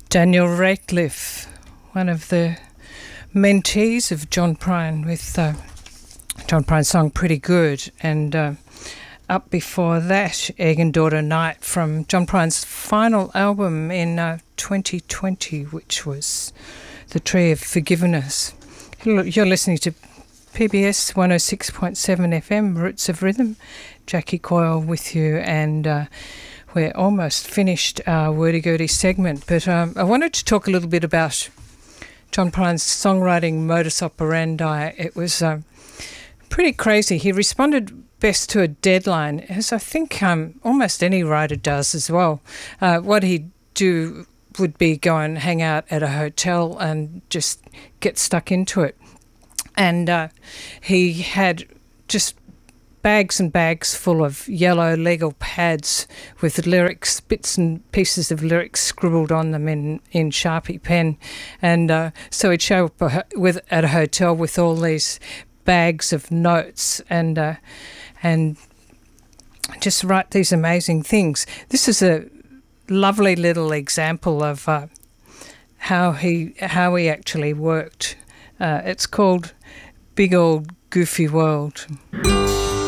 Daniel Ratcliffe, one of the mentees of John Prine, with John Prine's song Pretty Good, and up before that, Egg and Daughter Night from John Prine's final album in 2020, which was The Tree of Forgiveness. You're listening to PBS 106.7 FM, Roots of Rhythm. Jackie Coyle with you, and we're almost finished our wordy-gurdy segment, but I wanted to talk a little bit about John Prine's songwriting modus operandi. It was pretty crazy. He responded best to a deadline, as I think almost any writer does as well. What he'd do would be go and hang out at a hotel and just get stuck into it. And he had just bags and bags full of yellow legal pads with lyrics, bits and pieces of lyrics scribbled on them in Sharpie pen. And so he'd show up at a hotel with all these bags of notes and just write these amazing things. This is a lovely little example of how he actually worked. It's called Big Old Goofy World.